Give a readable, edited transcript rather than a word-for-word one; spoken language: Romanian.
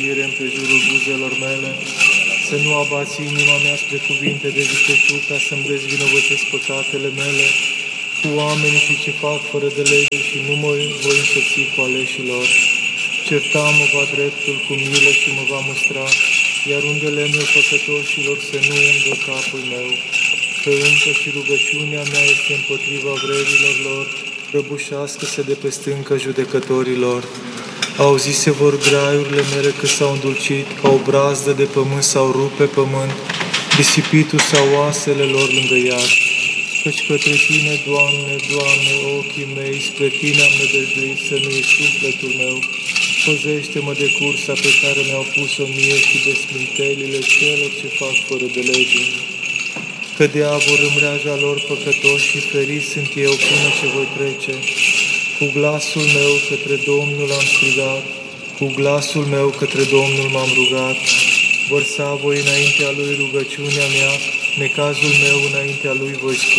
tăcere împrejurul buzelor mele, să nu abați inima mea spre cuvinte de vicleșug, ca să-mi dezvinovățesc păcatele mele cu oamenii și ce fac fără de lege și nu mă voi însoți cu aleșilor. Certa-mă va dreptul cu milă și mă va mustra, iar unde lemnul păcătoșilor să nu ungă capul meu, că încă și rugăciunea mea este împotriva vrerilor lor, prăbușească-se de pe stâncă judecătorilor. Auzise vor graiurile mele că s-au îndulcit, ca o brazdă de pământ s-au rupt pe pământ, disipitul sau oasele lor lângă iad. Căci către Tine, Doamne, Doamne, ochii mei, spre Tine am nădăjduit, să nu ieși sufletul meu. Păzește-mă de cursa pe care mi-au pus-o mie și de smintelile celor ce fac fără de lege. Că diavolul în mreaja lor păcătoși și feriți sunt eu până ce voi trece. Cu glasul meu către Domnul am strigat, cu glasul meu către Domnul m-am rugat. Vărsa voi înaintea Lui rugăciunea mea, necazul meu înaintea Lui voi spune.